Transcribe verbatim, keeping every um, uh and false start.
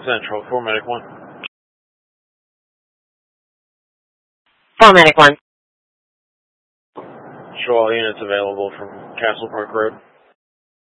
Central, four Medic one. four Medic one. Show all units available from Castle Park Road.